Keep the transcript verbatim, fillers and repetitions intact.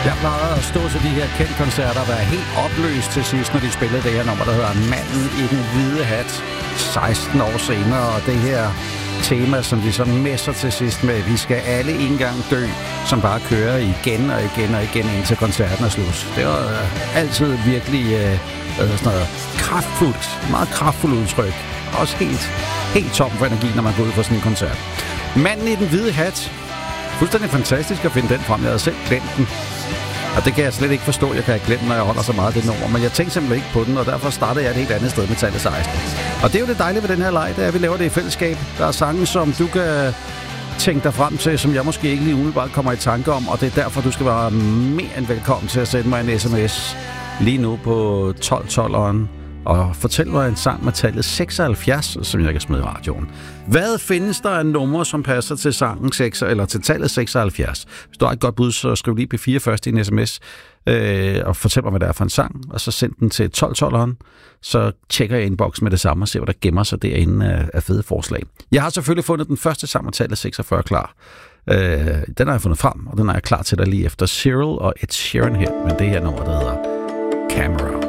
Jeg plejede at stå til de her kendte koncerter og være helt opløst til sidst, når de spillede det her nummer, der hedder Manden i den hvide hat. seksten år senere, og det her tema, som de så messer til sidst med, vi skal alle en gang dø, som bare kører igen og igen og igen, indtil koncerten er slut. Det var øh, altid virkelig øh, sådan noget kraftfuldt, meget kraftfuldt udtryk. Også helt, helt tom for energi, når man går ud for sådan en koncert. Manden i den hvide hat. Fuldstændig fantastisk at finde den frem. Jeg havde selv glemt den. Og det kan jeg slet ikke forstå, jeg kan have glemt, når jeg holder så meget af det nummer. Men jeg tænkte simpelthen ikke på den, og derfor startede jeg et helt andet sted med tallet seksten. Og det er jo det dejlige ved den her leg, det er, at vi laver det i fællesskab. Der er sange, som du kan tænke dig frem til, som jeg måske ikke lige umiddelbart kommer i tanke om. Og det er derfor, du skal være mere end velkommen til at sende mig en sms lige nu på tolv tolveren. Og fortæl mig en sang med tallet seksoghalvfjerds, som jeg kan smide i radioen. Hvad findes der af numre, som passer til sangen seks, eller til tallet seksoghalvfjerds? Hvis du har et godt bud, så skriv lige P fire først i en sms, øh, og fortæl mig, hvad det er for en sang, og så send den til tolv tolveren. Så tjekker jeg inbox med det samme og ser, hvad der gemmer sig derinde af, af fede forslag. Jeg har selvfølgelig fundet den første sang med tallet seksogfyrre klar. Øh, den har jeg fundet frem, og den er jeg klar til dig lige efter Cyril og Ed Sheeran her, men det her nummer, der hedder Camera.